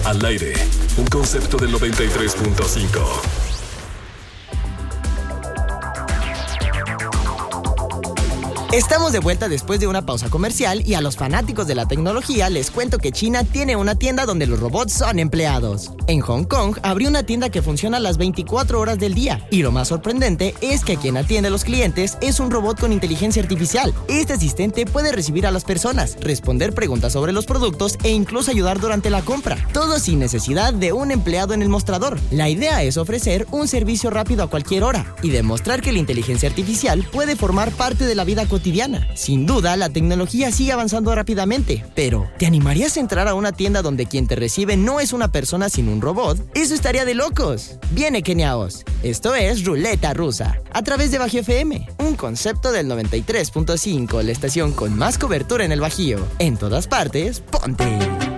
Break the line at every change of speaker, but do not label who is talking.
Al aire, un concepto del 93.5.
Estamos de vuelta después de una pausa comercial y a los fanáticos de la tecnología les cuento que China tiene una tienda donde los robots son empleados. En Hong Kong abrió una tienda que funciona las 24 horas del día y lo más sorprendente es que quien atiende a los clientes es un robot con inteligencia artificial. Este asistente puede recibir a las personas, responder preguntas sobre los productos e incluso ayudar durante la compra. Todo sin necesidad de un empleado en el mostrador. La idea es ofrecer un servicio rápido a cualquier hora y demostrar que la inteligencia artificial puede formar parte de la vida cotidiana. Sin duda, la tecnología sigue avanzando rápidamente, pero ¿te animarías a entrar a una tienda donde quien te recibe no es una persona sino un robot? ¡Eso estaría de locos! Viene Keniaos. Esto es Ruleta Rusa, a través de Bajío FM, un concepto del 93.5, la estación con más cobertura en el Bajío. En todas partes, ponte.